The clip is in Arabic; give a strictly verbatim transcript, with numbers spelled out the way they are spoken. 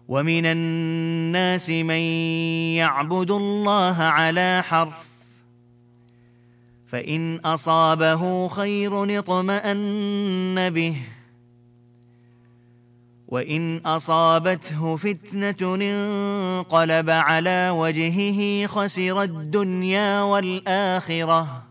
ومن الناس من يعبد الله على حرف فإن أصابه خير اطمأن به وإن أصابته فتنة انقلب على وجهه خسر الدنيا والآخرة